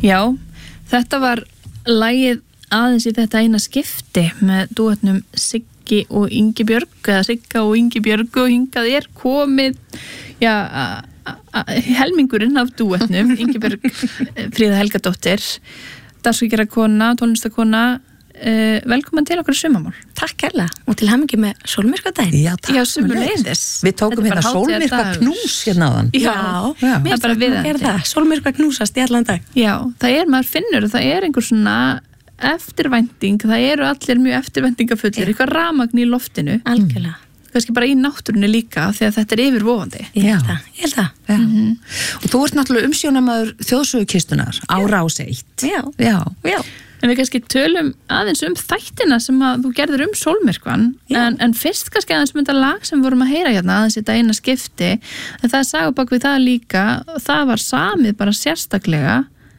Já, þetta var lagið aðeins í þetta eina skipti með dúetnum Siggi og Ingibjörg, eða Sigga og Ingibjörg, og hingað komið, helmingurinn af dúetnum, Ingibjörg Fríða Helgadóttir, dagskrárgerðarkona, tónlistarkona. Velkomin til okkur Sumarmál. Takk kærlega og til hamingju með sólmyrkvadaginn. Já, sömuleiðis. Við tókum hérna sólmyrkva knús hérna áðan. Já. Það er bara viðeigandi. Sólmyrkva knúsast í allan dag. Já, maður finnur, það einhver svona eftirvænting, það eru allir mjög eftirvæntingafullir, eitthvað rafmagn í loftinu. Algjörlega. Kannski bara í náttúrunni líka, því að þetta yfirvofandi. Ég held það. Og þú ert náttúrulega umsjónamaður þjóðsögukistunar á Rás 1. Já. En við kannski tölum aðeins þættina sem að þú gerðir sólmyrkvan, en fyrst kannski aðeins þetta lag sem vorum að heyra hérna aðeins þetta eina skipti, en það saga bak við það líka, það var samið bara sérstaklega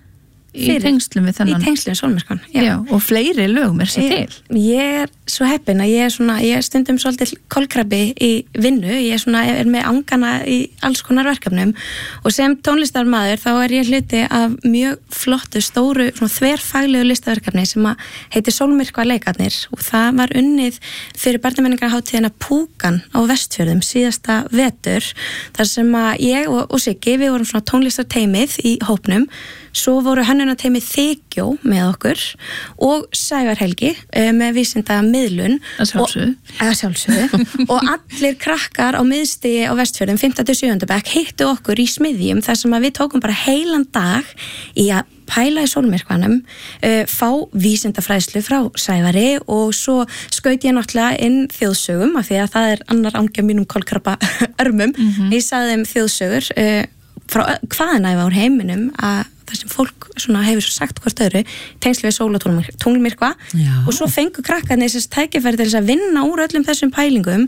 í tengslum við þennan. Í tengslum sólmyrkvan, já. Og fleiri lögum sér til. Ég er svo heppin að ég er stundum svolítið kolkrabbi í vinnu, ég er með angana í alls konar verkefnum og sem tónlistarmaður þá er ég hluti af mjög flottu, stóru, þverfaglegu listaverkefni sem að heitir Sólmyrkva leikarnir og það var unnið fyrir barnamenningarhátíðina Púkan á Vestfjörðum síðasta vetur, þar sem að ég og Siggi, við vorum svona tónlistarteymið í hópnum. Svo voru hönnunarteymið Þykjó með okkur og Sævar Helgi með vísinda miðlun að sjálfsögðu og allir krakkar á miðstigi á Vestfjörðum 5. til 7. bekk hittu okkur í smiðjum þar sem að við tókum bara heilan dag í að pæla í sólmyrkvanum, fá vísindafræðslu frá Sævari og svo skaut ég náttúrulega inn þjóðsögum af því að það er annar angi af mínum kolkrabba örmum. Ég sagði þeim þjóðsögur frá hvaðanæfa úr heiminum að það sem fólk hefur svo sagt hvort öðru tengslu við sól og tunglmyrkva og svo fengu krakkarnir þessi tækifæri til þess að vinna úr öllum þessum pælingum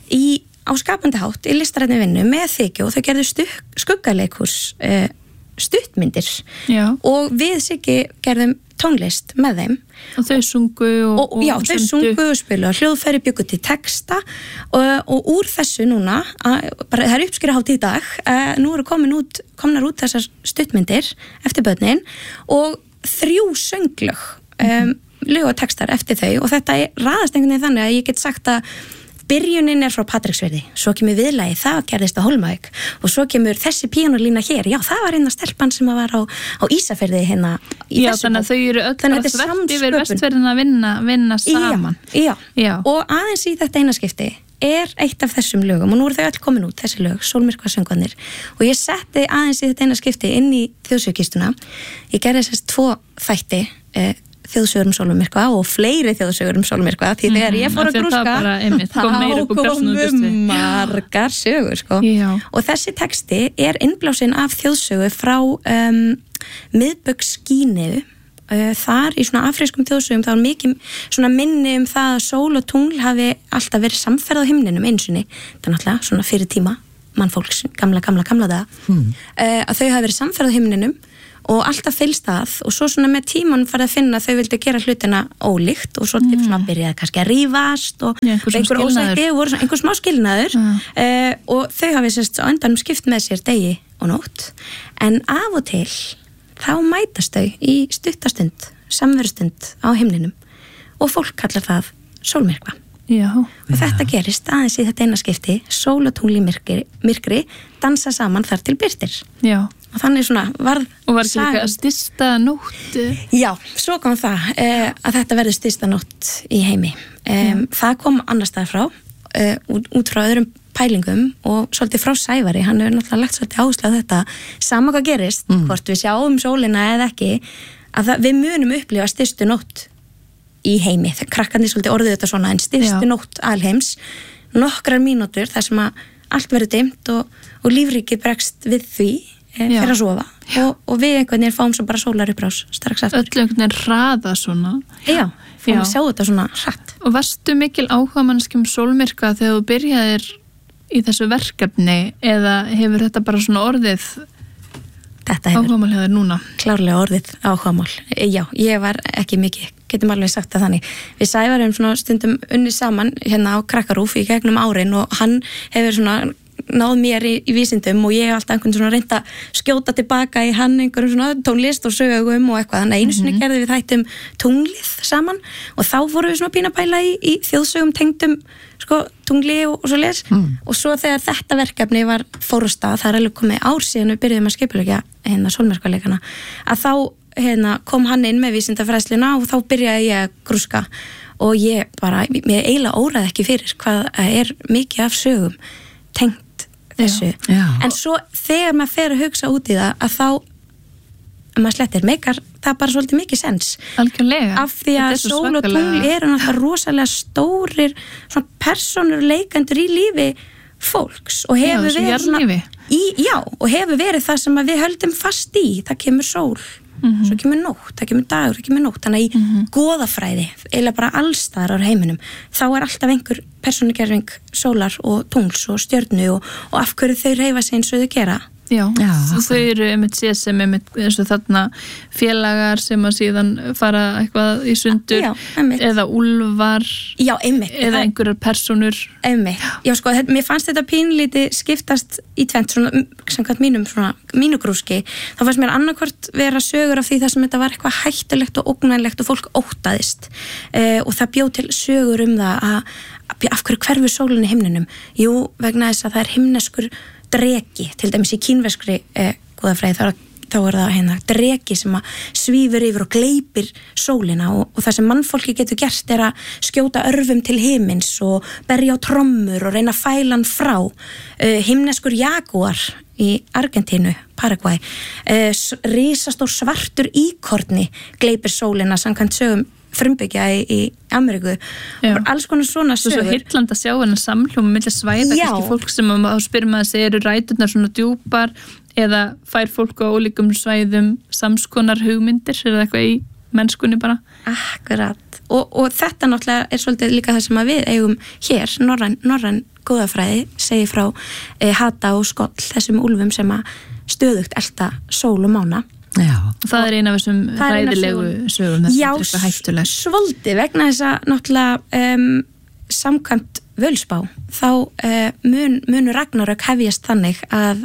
á skapandi hátt í listrænni vinnu með Þykju og þau gerðu skuggaleikhús stuttmyndir og við Siggi gerðum tónlist með þeim og þau sungu þau sungu og spilu og hljóðfæri bjuggu til texta og úr þessu núna bara, það er uppskýrahátt í dag nú eru komnar út þessar stuttmyndir eftir börnin og 3 sönglög lög og textar eftir þau og þetta raðast einhvern veginn þannig að ég get sagt að byrjunin frá Patreksfirði, svo kemur viðlagi, það gerðist á Hólmavík og svo kemur þessi píanólína hér, það var stelpan sem var á Ísafirði hérna í þessu. Þannig að þau eru öll þvert yfir Vestfjörðina að vinna saman. Já, og aðeins í þetta eina skipti eitt af þessum lögum og nú eru þau öll komin út, þessi lög, Sólmyrkvasöngvarnir og ég setti aðeins í þetta eina skipti inn í þjóðsögukistuna. Ég gerði þess 2 þætti þjóðsögur sólmyrkva og fleiri þjóðsögur sólmyrkva því þegar ég fór að grúska þá komu margar sögur og þessi texti innblásinn af þjóðsögu frá miðbaugsskíniðu þar í svona afrískum þjóðsögum þá mikið svona minni það að sól og tungl hafi alltaf verið samferð á himninum einsinni, það náttúrulega svona fyrir tíma mannfólks, gamla daga að þau hafi verið samferð á himninum og alltaf fylgst að og svo svona með tíman farið að finna að þau vildu gera hlutina ólíkt og svo svona byrjaði kannski að rífast og einhver ósætti og voru einhver smá skilnaður og þau hafi sérst á endanum skipt með sér degi og nótt en af og til þá mætast þau í stuttastund, samverustund á himninum og fólk kallar það sólmyrkva. Og þetta gerist aðeins í þetta eina skipti, sól og tungl í myrkri dansa saman þar til birtir. Og þannig svona varð og var ekki líka stysta nótt? Já, svo kom það að þetta verði stysta nótt í heimi. Það kom annars staðar frá, út frá öðrum pælingum og svolítið frá Sævari, hann hefur náttúrulega lagt svolítið áherslu á þetta, sama hvað gerist, hvort við sjáum sólina eða ekki, að við munum upplifa stystu nótt í heimi, þegar krakkarnir svolítið orðið þetta svona en stystu nótt alheims, nokkrar mínútur þar sem að allt verður dimmt og lífríkið bregst við því fyrir að sofa og við einhvern veginn fáum svo bara sólarupprás strax aftur. Öll einhvern veginn hraða svona. Fáum að sjá þetta svona hratt. Og varstu mikil áhugamannski sólmyrkva þegar þú byrjaðir í þessu verkefni eða hefur þetta bara svona orðið áhugamál hefur núna? Klárlega orðið áhugamál. Já, ég var ekki mikið, getum alveg sagt það þannig. Við Sævarum svona stundum unni saman hérna á Krakkarúf í gegnum árin og hann hefur svona náð mér í vísindum og ég hef alltaf einhvern svona reynt að skjóta tilbaka í hann einhverjum svona tónlist og sögum og eitthvað, þannig að einu sinni gerði við þættum tunglið saman og þá vorum við svona pína pæla í þjóðsögum tengdum sko tungli og svo les og svo þegar þetta verkefni var fór á stað, það alveg komið ár síðan við byrjuðum að skipuleggja sólmyrkvaleikana, að þá kom hann inn með vísindafræðsluna og þá byrjaði ég að grúska og ég eiginlega óraði ekki fyrir hvað mikið af sögum tengt þessu. En svo þegar maður fer að hugsa út í það að þá maður slettir meikar það bara svolítið mikið sens. Algjörlega. Af því að sól og tungl eru náttúrulega rosalega stórir svona persónur leikendur í lífi fólks og hefur verið svona og hefur verið það sem við höldum fast í. Það kemur sól, svo kemur nótt, það kemur dagur, það kemur nótt. Þannig að í goðafræði, eða bara allstaðar á heiminum, þá alltaf einhver persónugerving sólar og tungls og stjörnu og af hverju þau hreyfa sig eins og þau gera. Já, þau eru séð sem eins og þarna félagar sem að síðan fara eitthvað í sundur eða úlfar eða einhverjar persónur. Já, sko, mér fannst þetta pínlítið skiptast í tvennt, svona, samkvæmt mínu grúski, þá fannst mér annarkvort vera sögur af því það sem þetta var eitthvað hættulegt og ógnvænlegt og fólk óttaðist og það bjó til sögur það að af hverju hverfur sólin í himninum? Jú, vegna þess að það himneskur dreki, til dæmis í kínverskri goðafræði, þá það dreki sem að svífur yfir og gleypir sólina og það sem mannfólki getur gert að skjóta örvum til himins og berja á trommur og reyna að fæla hann frá. Himneskur jagúar í Argentínu, Paraguay, risastór svartur íkorni gleypir sólina samkvæmt sögum frumbyggja í Ameríku og alls konar svona sögur. Og svo heillandi að sjá hennar samhljóma milli svæða, kannski fólk sem þá spyrir maður að segja eru ræturnar svona djúpar eða fær fólk á ólíkum svæðum samskonar hugmyndir eða eitthvað í mennskunni bara. Akkurat. Og þetta náttúrulega svolítið líka það sem að við eigum hér, norræn goðafræði segir frá hata og skoll, þessum úlfum sem að stöðugt elta sól og mána. Já. Það eina af þessum hræðilegu sögum, þessum eitthvað hættulegt. Já, svolítið vegna þess að náttúrulega samkvæmt Völsbá þá munu Ragnarök hefjast þannig að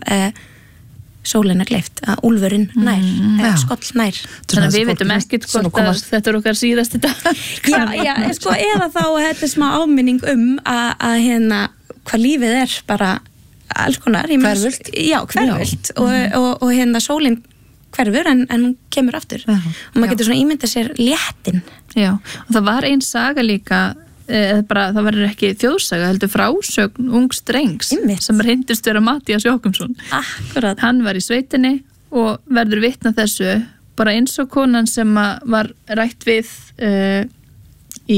sólin gleypt, að úlfurinn nær, skoll nær. Þannig að við veitum ekkert hvort að þetta okkar síðasti dag. Já, sko, eða þá þetta smá áminning að hvað lífið bara alls konar. Hverfult. Já, hverfult og sólin hverfur en hún kemur aftur og maður getur svona ímyndað sér léttin. Já, og það var ein saga líka það verður ekki þjóðsaga, heldur frásögn ungs drengs sem reyndist vera Matthías Jochumsson. Akkurat. Hann var í sveitinni og verður vitna þessu bara eins og konan sem var rætt við í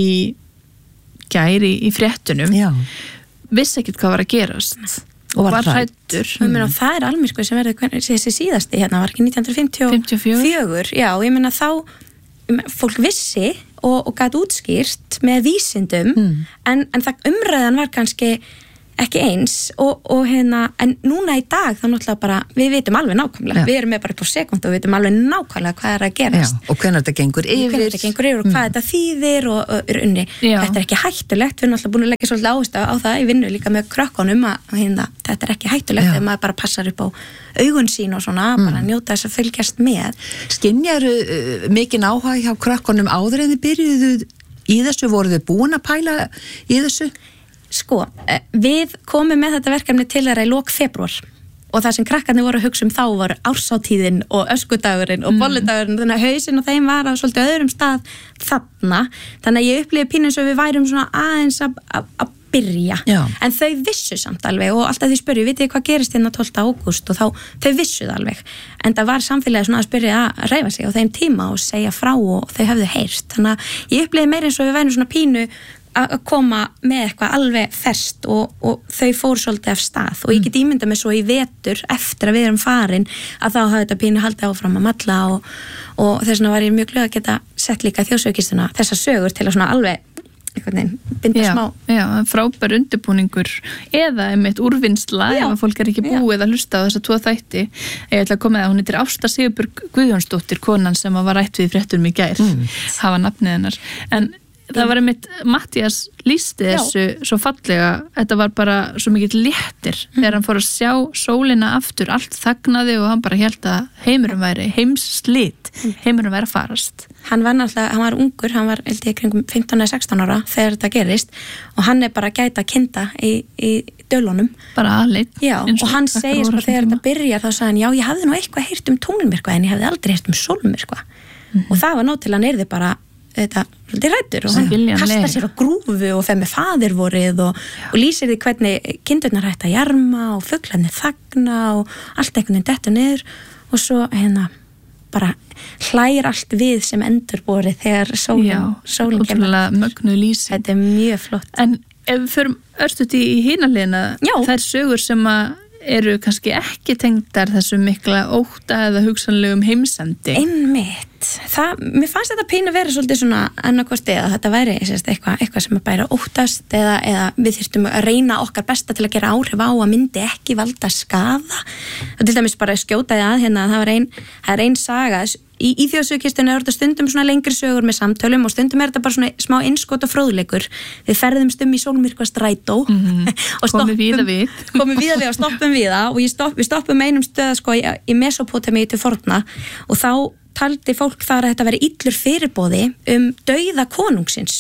gær í fréttunum vissi ekkert hvað var að gerast og var hræddur. Það almyrkvi sem verður þessi síðasti var ekki 1954. Já, ég meina þá fólk vissi og gat útskýrt með vísindum en það umræðan var kannski ekki eins en núna í dag þá náttúrulega bara við vitum alveg nákvæmlega, við erum með bara upp á sekúndu og við vitum alveg nákvæmlega hvað að gerast. Já, og hvenær þetta gengur yfir og hvað þetta þýðir og þetta ekki hættulegt, við erum náttúrulega búin að leggja svolítið áherslu á það í vinnu líka með krökkunum að þetta ekki hættulegt þegar maður bara passar upp á augun sín og svona, bara njóta þess að fylgjast með. Skynjaru mikinn áhuga hjá krökkunum áður en þið byrjuðu í þessu, voruð þið búin að pæla í þessu? Sko, við komum með þetta verkefni til þeirra í lok febrúar og það sem krakkarnir voru að hugsa þá var árshátíðin og öskudagurinn og bolludagurinn, þannig að hausinn og þeim var á svolítið öðrum stað þarna, þannig að ég upplifði pínu eins og við værum svona aðeins að byrja. Já. En þau vissu samt alveg og alltaf því spurðu, vitið hvað gerist 12. ágúst og þau vissu það alveg, en það var samfélagið svona að spyrja að hreyfa sig á þeim tíma og segja frá og þau höfðu heyrt, þannig að ég upplifði meira eins og við værum svona pínu að koma með eitthvað alveg ferskt og þau fór svolítið af stað og ég get ímyndað mig svo í vetur eftir að við erum farin að þá hafði þetta pínu haldið áfram að malla og þess vegna var ég mjög glöð að geta sett líka þjóðsögukistuna þessar sögur til að svona alveg einhvern veginn binda smá. Já, frábær undirbúningur eða einmitt úrvinnsla ef fólk ekki búið að hlusta á þessa 2 þætti. Ég ætla að koma að hún heitir Ásta Sigurbjörg Guðjónsdóttir, konan sem var rætt við í fréttunum í gær, hafa nafnið hennar. En það var einmitt Mattías lýsti þessu svo fallega, þetta var bara svo mikill léttir þegar hann fór að sjá sólina aftur, allt þagnaði og hann bara hélt að heimurum væri heimsslit, heimurum væri að farast. Hann var ungur, hann var held ég kringum 15-16 ára þegar þetta gerist og hann bara að gæta kinda í dölunum. Bara aðleitt. Já, og hann segir sko þegar þetta byrjar þá sagði hann, já, ég hafði nú eitthvað heyrt tunglmyrkva en ég hafði aldrei heyrt sólmyrkva. Og það var nóg til að hann yrði bara þetta rættur og hann kastar sér á grúfu og fer með faðirvorið og lýsir því hvernig kindurnar hætta að jarma og fuglarnir þagna og allt einhvern veginn dettur niður og svo bara hlægir allt við sem endurborið þegar sólin kemur. Mögnuð lýsing. Þetta mjög flott. En ef við förum örstuð í hínaliðina, þær sögur sem eru kannski ekki tengdar þessu mikla ótta eða hugsanlegum heimsendi. Einmitt. Mér fannst þetta pínu vera svolítið svona annarkvort eða þetta væri eitthvað sem bæri að óttast eða við þyrftum að reyna okkar besta til að gera áhrif á að myndi ekki valda skaða. Og til dæmis bara skjótaði að hérna að það er ein saga í þjóðsögukistunni er þetta stundum svona lengri sögur með samtölum og stundum er þetta bara svona smá innskot og fróðleikur. Við ferðumst í sólmyrkva strætó og komum víða við og stoppum við það og við stoppum einum stöða sko í Mesópótamíu til forna og þá taldi fólk þar að þetta veri illur fyrirboði dauða konungsins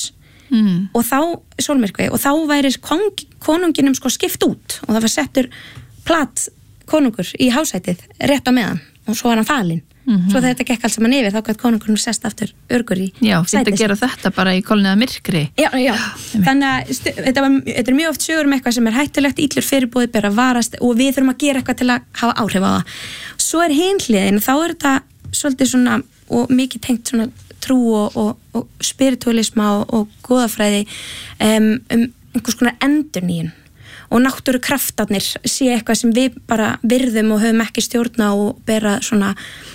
og þá sólmyrkvi og þá væri konunginum sko skipt út og það var settur plat konungur í hásætið rétt á meðan og svo var hann falinn. Svo þegar þetta gekk allt saman yfir þá gæti konungurinn sest aftur örgur í sætið. Já, þetta gera þetta bara í kolniða myrkri. Já. Þannig að þetta er mjög oft sögur eitthvað sem er hættulegt, illur fyrirboði ber að varast og við þurfum að gera eitthvað til að hafa áhrif á það. Svo er hin hliðin, þá er þetta svolítið svona og mikið tengt svona trú og spiritualisma og goðafræði einhvers konar endurnýjun og náttúru kraftarnir sé eitthvað sem við bara virðum og höfum ekki stjórna og bera svona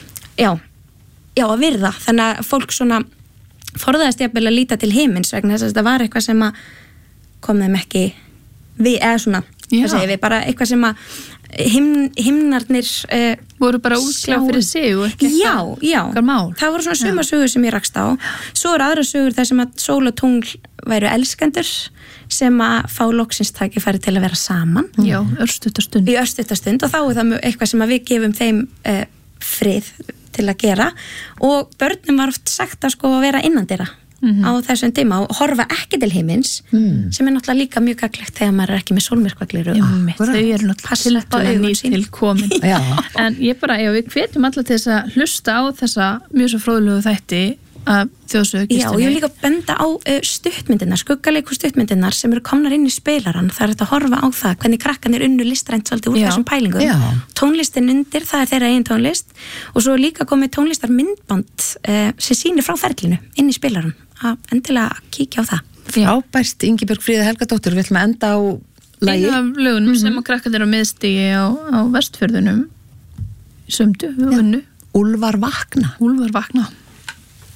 að virða. Þannig að fólk svona forðaðist jafnvel að líta til himins vegna þess að þetta var eitthvað sem að kom þeim ekki við, eða svona, það segir við, bara eitthvað sem að himnarnir voru bara útskláð fyrir sig og ekki eitthvað mál. Það voru svona suma sögur sem ég rakst á. Svo eru aðra sögur þar sem að sól og tungl væru elskendur sem að fá loksins tækifæri til að vera saman. Já, örstuttastund. Í örstuttastund og þá er það eitthvað sem að við gefum þeim frið til að gera og börnum var oft sagt að sko að vera innandira á þessum tíma og horfa ekki til himins sem er náttúrulega líka mjög gagnlegt þegar maður er ekki með sólmyrkvagleiru. Þau eru náttúrulega nýtt til komin. En ég bara, við hvetjum alla til þess að hlusta á þessa mjög svo fróðlegu þætti að þjóðsögukistunni. Já, og ég vil líka benda á stuttmyndirnar, skuggaleiku stuttmyndirnar sem eru komnar inn í spilarann. Það er þetta að horfa á það, hvernig krakkarnir unnu listrænt svolítið úr þessum pælingum. Já. Tónlistin undir, það er þeirra eigin tónlist og svo líka komið tónlistar myndband sem sýnir frá ferlinu inn í spilarann. Að endilega kíkja á það. Frábært, Ingibjörg Fríða Helgadóttir, við ætlum að enda á lagi. Einu af lögunum sem að krakkarnir á miðstigi á Vestfjörðunum sömdu, unnu. Úlfar vakna.